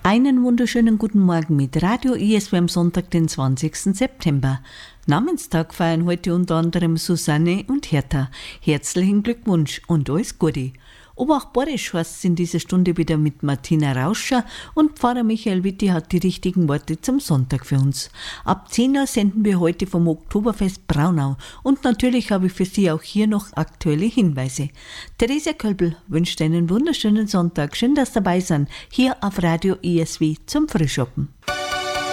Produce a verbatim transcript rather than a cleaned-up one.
Einen wunderschönen guten Morgen mit Radio I S W am Sonntag, den zwanzigsten September. Namenstag feiern heute unter anderem Susanne und Hertha. Herzlichen Glückwunsch und alles Gute. Oberach Borisch heißt es in dieser Stunde wieder mit Martina Rauscher und Pfarrer Michael Witti hat die richtigen Worte zum Sonntag für uns. Ab zehn Uhr senden wir heute vom Oktoberfest Braunau und natürlich habe ich für Sie auch hier noch aktuelle Hinweise. Theresia Kölbel wünscht einen wunderschönen Sonntag. Schön, dass Sie dabei sind, hier auf Radio I S W zum Frühschoppen.